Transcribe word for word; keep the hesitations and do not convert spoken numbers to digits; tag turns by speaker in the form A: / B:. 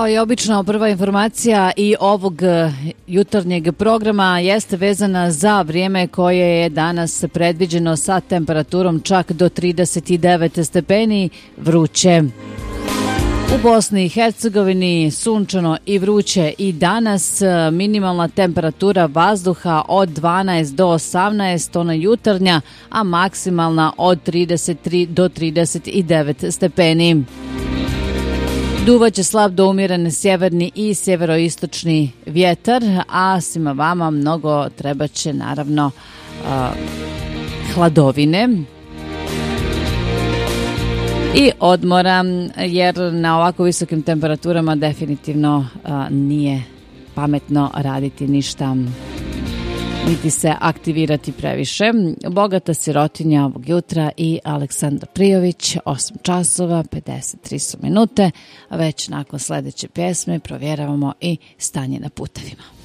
A: Kao i obično, prva informacija i ovog jutarnjeg programa jeste vezana za vrijeme koje je danas predviđeno sa temperaturom čak do trideset devet stepeni, vruće. U Bosni i Hercegovini sunčano i vruće i danas, minimalna temperatura vazduha od dvanaest do osamnaest, ona jutarnja, a maksimalna od trideset tri do trideset devet stepeni. Duvaće slab do umjeren sjeverni i sjeveroistočni vjetar, a svima vama mnogo trebaće naravno uh, hladovine i odmora, jer na ovako visokim temperaturama definitivno uh, nije pametno raditi ništa, niti se aktivirati previše. Bogata sirotinja ovog jutra i Aleksandar Prijović, osam časova, pedeset tri minute. Već nakon sljedeće pjesme provjeravamo i stanje na putevima.